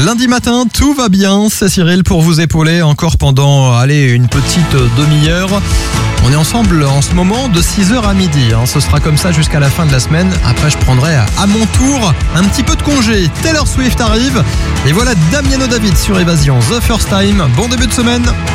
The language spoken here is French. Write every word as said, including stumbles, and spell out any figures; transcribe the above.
Lundi matin, tout va bien, c'est Cyril pour vous épauler encore pendant, allez, une petite demi-heure. On est ensemble en ce moment de six heures à midi, hein. Ce sera comme ça jusqu'à la fin de la semaine. Après, je prendrai à mon tour un petit peu de congé. Taylor Swift arrive et voilà Damiano David sur Évasion, The First Time. Bon début de semaine.